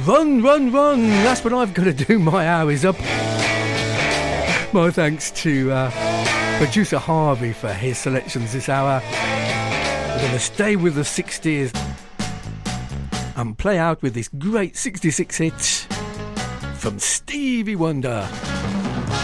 Run, run, run. That's what I've got to do. My hour is up. My thanks to producer Harvey for his selections this hour. We're going to stay with the 60s and play out with this great 66 hit from Stevie Wonder.